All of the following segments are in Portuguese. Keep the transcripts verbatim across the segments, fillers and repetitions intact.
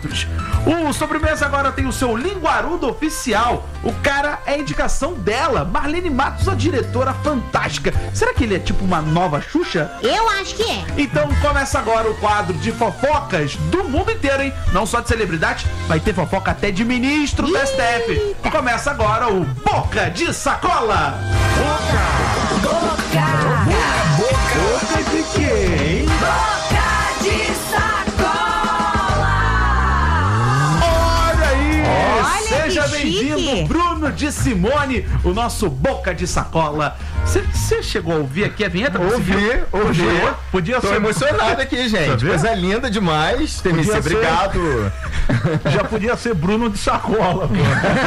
Matos. O Sobremesa agora tem o seu linguarudo oficial. O cara é a indicação dela, Marlene Matos, a diretora fantástica. Será que ele é tipo uma nova Xuxa? Eu acho que é. Então começa agora o quadro de fofocas do mundo inteiro, hein? Não só de celebridade, vai ter fofoca até de ministro do S T F. Começa agora o Boca de Sacola. Boca! Boca! Boca de quem? Boca de Sacola! Olha aí! Olha, Seja que bem-vindo, chique. Bruno de Simone, o nosso Boca de Sacola. Você chegou a ouvir aqui a vinheta? Ouvi, ouvi. Podia, podia Tô ser emocionado aqui, gente. Coisa linda demais. T M C, Podia ser. obrigado. Já podia ser Bruno de Sacola, pô.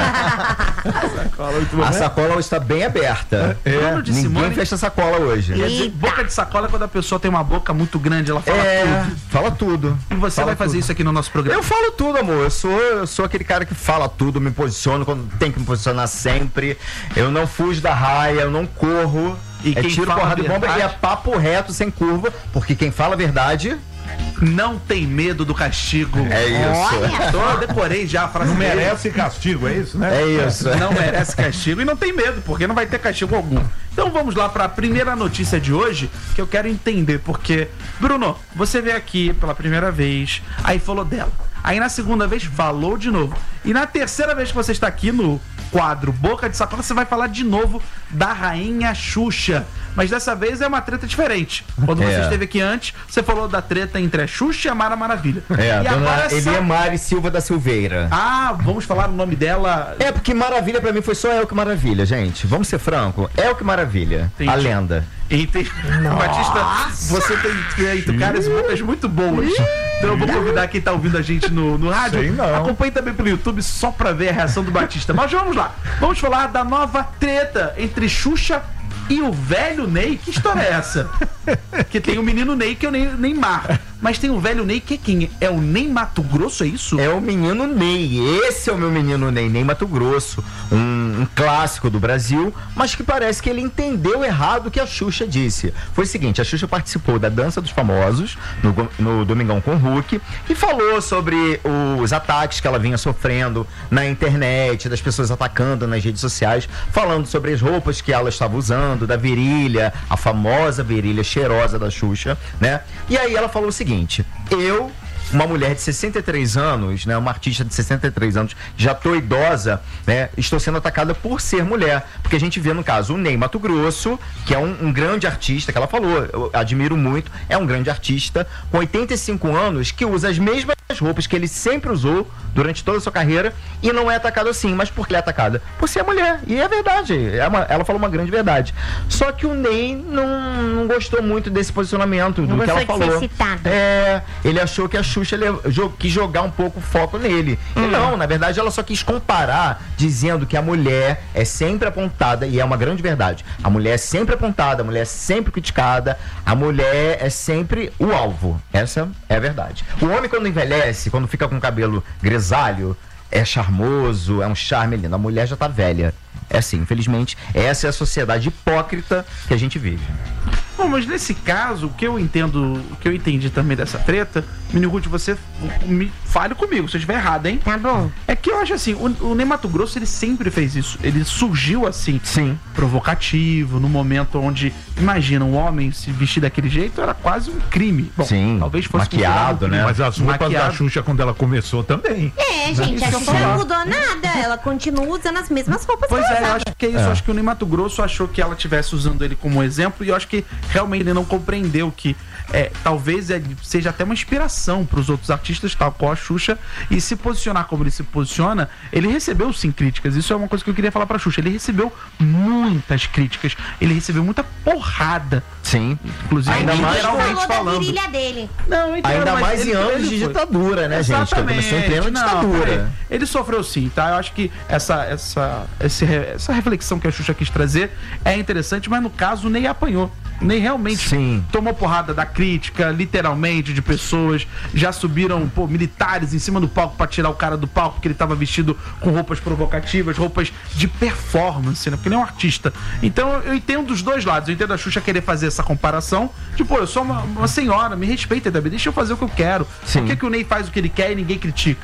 Sacola, muito bom. A sacola está bem aberta. Bruno de Ninguém Simone. fecha a sacola hoje. Quer dizer, boca de sacola é quando a pessoa tem uma boca muito grande, ela fala É, tudo. fala tudo. E você Fala vai fazer tudo. isso aqui no nosso programa. Eu falo tudo, amor. Eu sou, eu sou aquele cara que fala tudo, me posiciono quando tem que me posicionar sempre. Eu não fujo da raia, eu não corro. E é quem tiro, fala porrada a de bomba e é verdade- papo reto, sem curva. Porque quem fala a verdade Não tem medo do castigo. é isso. Olha. Então eu decorei já a frase Não dele. merece castigo, é isso, né? É isso. Não merece castigo e não tem medo, porque não vai ter castigo algum. Então vamos lá para a primeira notícia de hoje, que eu quero entender, porque, Bruno, você veio aqui pela primeira vez, aí falou dela. Aí na segunda vez falou de novo. E na terceira vez que você está aqui no quadro Boca de Sacola, você vai falar de novo da Rainha Xuxa. Mas dessa vez é uma treta diferente. Quando você É. esteve aqui antes, você falou da treta entre a Xuxa e a Mara Maravilha. É, a e dona agora essa... Eliemari Silva da Silveira. Ah, vamos falar o nome dela. É, porque Maravilha pra mim foi só El que Maravilha, gente. Vamos ser franco. El que Maravilha. Entendi. A lenda. Entendi. Batista, você tem feito caras e bocas muito boas. Então eu vou convidar quem tá ouvindo a gente no, no rádio. Sei não. Acompanhe também pelo YouTube só pra ver a reação do Batista. Mas vamos lá. Vamos falar da nova treta entre Xuxa e o velho Ney. Que história é essa? Que tem o menino Ney que é o Ney, Neymar. Mas tem o velho Ney que é quem? É o Ney Mato Grosso, é isso? É o menino Ney. Esse é o meu menino Ney, Ney Mato Grosso. Um, um clássico do Brasil, mas que parece que ele entendeu errado o que a Xuxa disse. Foi o seguinte, a Xuxa participou da Dança dos Famosos, no, go- no Domingão com o Hulk, e falou sobre os ataques que ela vinha sofrendo na internet, das pessoas atacando nas redes sociais, falando sobre as roupas que ela estava usando, da virilha, a famosa virilha cheirosa da Xuxa, né? E aí ela falou o seguinte, eu, uma mulher de sessenta e três anos, né, uma artista de sessenta e três anos, já tô idosa, né, estou sendo atacada por ser mulher, porque a gente vê no caso o Ney Mato Grosso, que é um, um grande artista, que ela falou, eu admiro muito, é um grande artista, com oitenta e cinco anos, que usa as mesmas roupas que ele sempre usou durante toda a sua carreira e não é atacado assim. Mas por que é atacada? Por ser mulher, e é verdade, é uma- ela falou uma grande verdade. Só que o Ney não, não gostou muito desse posicionamento, Não do que ela gostou de falou. ser citado. É, ele achou que a Xuxa le- jo- quis jogar um pouco o foco nele. E não, na verdade ela só quis comparar, dizendo que a mulher é sempre apontada, e é uma grande verdade. A mulher é sempre apontada, a mulher é sempre criticada, a mulher é sempre o alvo. Essa é a verdade. O homem, quando envelhece, quando fica com o cabelo grisalho, é charmoso, é um charme lindo. A mulher já tá velha. É assim, infelizmente, essa é a sociedade hipócrita que a gente vive. Bom, mas nesse caso, o que eu entendo, o que eu entendi também dessa treta, Mini Ruth, você me fale comigo se eu estiver errado, hein? Tá bom. É que eu acho assim, o, o Ney Mato Grosso, ele sempre fez isso. Ele surgiu assim, Sim. provocativo, no momento onde, imagina, um homem se vestir daquele jeito era quase um crime. Bom, Sim, talvez fosse maquiado, considerado um crime, né? Mas as roupas Maquiado. da Xuxa, quando ela começou também. É, gente, Isso a que eu Xuxa ia não falar. mudou nada. Ela continua usando as mesmas roupas Pois que ela é, eu usava. acho que é isso. Eu acho que o Ney Mato Grosso achou que ela estivesse usando ele como exemplo e eu acho que realmente ele não compreendeu que é, talvez ele seja até uma inspiração para os outros artistas, tal qual a Xuxa, e se posicionar como ele se posiciona, ele recebeu sim críticas. Isso é uma coisa que eu queria falar pra Xuxa. Ele recebeu muitas críticas, ele recebeu muita porrada. Sim. Inclusive, Ainda Ele mais falou literalmente da falando. virilha dele. Não, eu entendo, Ainda mas mais ele- em anos ele de foi. ditadura, né, gente? Que ele começou em plena Não, ditadura. peraí. Ele sofreu sim, tá? Eu acho que essa, essa, esse re- essa reflexão que a Xuxa quis trazer é interessante, mas no caso o Ney apanhou. O Ney realmente Sim. tomou porrada da crítica, literalmente, de pessoas. Já subiram, pô, militares em cima do palco pra tirar o cara do palco, porque ele tava vestido com roupas provocativas, roupas de performance, né? Porque ele é um artista. Então eu entendo dos dois lados. Eu entendo a Xuxa querer fazer essa comparação. Tipo, eu sou uma, uma senhora, me respeita também, deixa eu fazer o que eu quero. Sim. Por que, que o Ney faz o que ele quer e ninguém critica?